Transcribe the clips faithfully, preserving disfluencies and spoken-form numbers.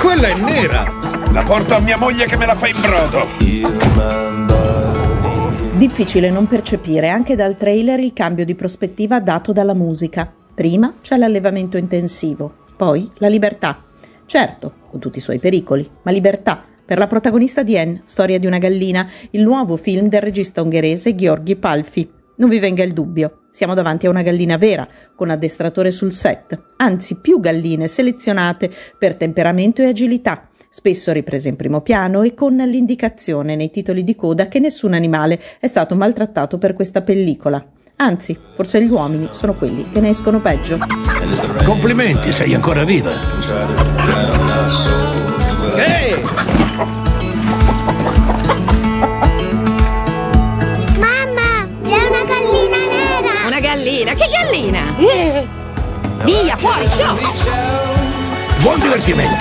Quella è nera! La porto a mia moglie che me la fa in brodo! Difficile non percepire anche dal trailer il cambio di prospettiva dato dalla musica. Prima c'è l'allevamento intensivo, poi la libertà. Certo, con tutti i suoi pericoli, ma libertà. Per la protagonista di Anne, Storia di una gallina, il nuovo film del regista ungherese György Palfi. Non vi venga il dubbio, siamo davanti a una gallina vera, con addestratore sul set, anzi più galline selezionate per temperamento e agilità, spesso riprese in primo piano e con l'indicazione nei titoli di coda che nessun animale è stato maltrattato per questa pellicola. Anzi, forse gli uomini sono quelli che ne escono peggio. Complimenti, sei ancora viva. Ehi! Gallina, che gallina? Eh. Via, fuori, show! Buon divertimento!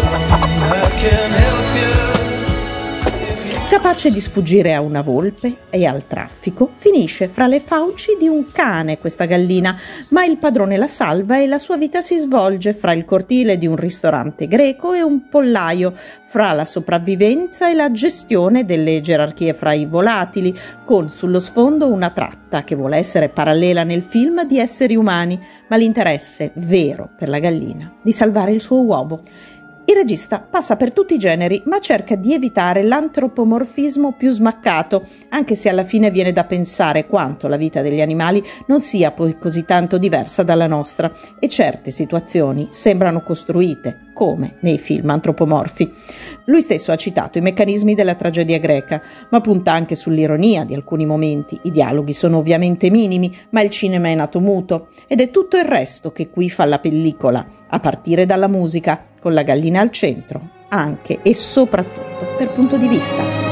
Capace di sfuggire a una volpe e al traffico, finisce fra le fauci di un cane questa gallina, ma il padrone la salva e la sua vita si svolge fra il cortile di un ristorante greco e un pollaio, fra la sopravvivenza e la gestione delle gerarchie fra i volatili, con sullo sfondo una tratta che vuole essere parallela nel film di esseri umani, ma l'interesse vero per la gallina di salvare il suo uovo. Il regista passa per tutti i generi, ma cerca di evitare l'antropomorfismo più smaccato, anche se alla fine viene da pensare quanto la vita degli animali non sia poi così tanto diversa dalla nostra, e certe situazioni sembrano costruite, come nei film antropomorfi. Lui stesso ha citato i meccanismi della tragedia greca, ma punta anche sull'ironia di alcuni momenti. I dialoghi sono ovviamente minimi, ma il cinema è nato muto, ed è tutto il resto che qui fa la pellicola, a partire dalla musica, con la gallina al centro, anche e soprattutto per punto di vista.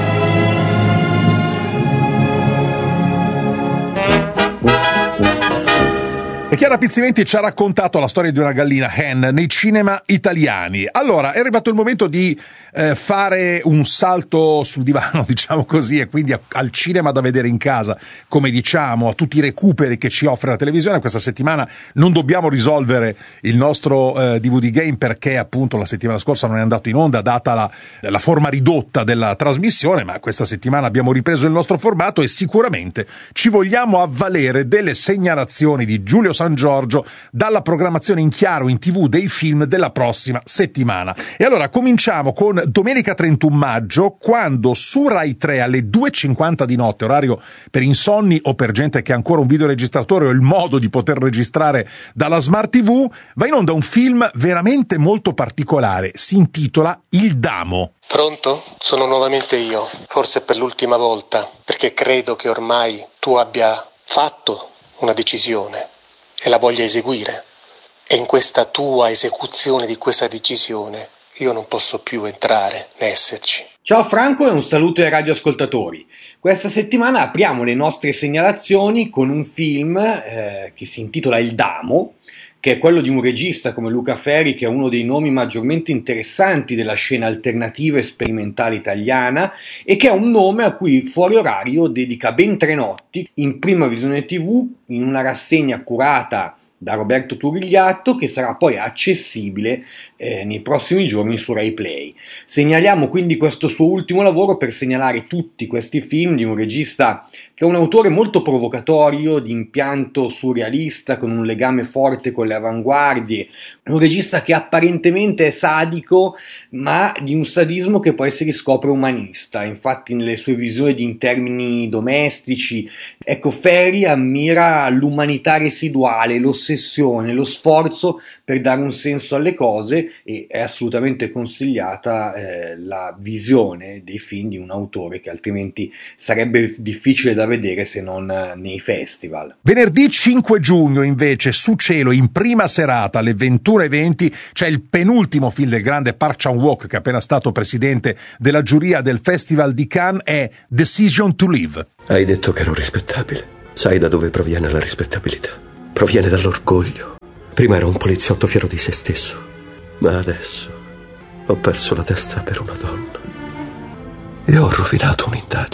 E Chiara Pizzimenti ci ha raccontato la storia di una gallina, Hen, nei cinema italiani. Allora, è arrivato il momento di eh, fare un salto sul divano, diciamo così, e quindi a, al cinema da vedere in casa, come diciamo, a tutti i recuperi che ci offre la televisione. Questa settimana non dobbiamo risolvere il nostro eh, D V D game perché appunto la settimana scorsa non è andato in onda, data la, la forma ridotta della trasmissione, ma questa settimana abbiamo ripreso il nostro formato e sicuramente ci vogliamo avvalere delle segnalazioni di Giulio San Giorgio dalla programmazione in chiaro in tivù dei film della prossima settimana. E allora cominciamo con domenica trentuno maggio, quando su Rai tre alle due e cinquanta di notte, orario per insonni o per gente che ha ancora un videoregistratore o il modo di poter registrare dalla Smart tivù, va in onda un film veramente molto particolare, si intitola Il Damo. Pronto? Sono nuovamente io, forse per l'ultima volta, perché credo che ormai tu abbia fatto una decisione e la voglia eseguire, e in questa tua esecuzione di questa decisione io non posso più entrare né esserci. Ciao Franco e un saluto ai radioascoltatori. Questa settimana apriamo le nostre segnalazioni con un film eh, che si intitola Il Damo, che è quello di un regista come Luca Ferri, che è uno dei nomi maggiormente interessanti della scena alternativa e sperimentale italiana, e che è un nome a cui Fuori Orario dedica ben tre notti in prima visione tivù, in una rassegna curata da Roberto Turigliatto, che sarà poi accessibile eh, nei prossimi giorni su Rai Play. Segnaliamo quindi questo suo ultimo lavoro per segnalare tutti questi film di un regista che è un autore molto provocatorio, di impianto surrealista, con un legame forte con le avanguardie, un regista che apparentemente è sadico, ma di un sadismo che poi si riscopre umanista. Infatti nelle sue visioni di intermini domestici, ecco, Ferri ammira l'umanità residuale, l'ossessione, lo sforzo per dare un senso alle cose, e è assolutamente consigliata eh, la visione dei film di un autore che altrimenti sarebbe difficile da vedere se non nei festival. Venerdì cinque giugno invece su Cielo, in prima serata alle ventuno e venti, c'è il penultimo film del grande Park Chan-wook, che è appena stato presidente della giuria del Festival di Cannes, è Decision to Live. Hai detto che ero rispettabile. Sai da dove proviene la rispettabilità? Proviene dall'orgoglio. Prima ero un poliziotto fiero di se stesso, ma adesso ho perso la testa per una donna e ho rovinato un'indagine.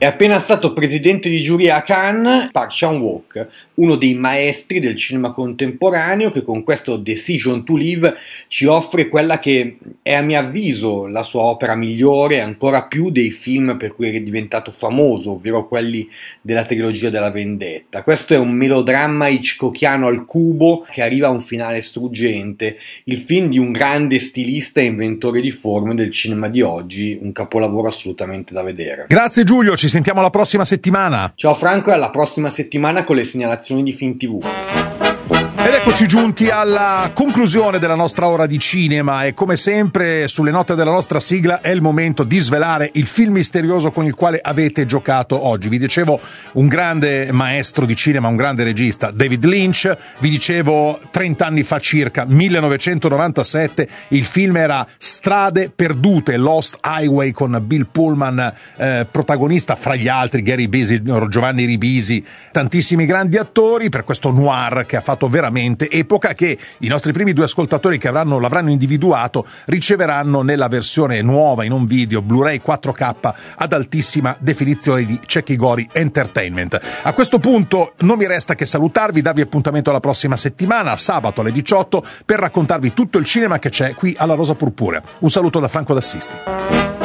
È appena stato presidente di giuria a Cannes Park Chan-wook, uno dei maestri del cinema contemporaneo, che con questo Decision to Live ci offre quella che è, a mio avviso, la sua opera migliore, ancora più dei film per cui è diventato famoso, ovvero quelli della trilogia della vendetta. Questo è un melodramma hitchcockiano al cubo che arriva a un finale struggente, il film di un grande stilista e inventore di forme del cinema di oggi, un capolavoro assolutamente da vedere. Grazie Giulio, ci sentiamo la prossima settimana. Ciao Franco, e alla prossima settimana con le segnalazioni di Film tivù. Ed eccoci giunti alla conclusione della nostra ora di cinema e come sempre sulle note della nostra sigla è il momento di svelare il film misterioso con il quale avete giocato oggi. Vi dicevo un grande maestro di cinema, un grande regista, David Lynch. Vi dicevo trenta anni fa circa, millenovecentonovantasette, il film era Strade perdute, Lost Highway, con Bill Pullman eh, protagonista, fra gli altri Gary Busey, Giovanni Ribisi, tantissimi grandi attori per questo noir che ha fatto veramente epoca, che i nostri primi due ascoltatori che avranno, l'avranno individuato riceveranno nella versione nuova in un video Blu-ray quattro K ad altissima definizione di Cecchigori Entertainment. A questo punto non mi resta che salutarvi, darvi appuntamento alla prossima settimana, sabato alle diciotto, per raccontarvi tutto il cinema che c'è qui alla Rosa Purpurea. Un saluto da Franco D'Assisti.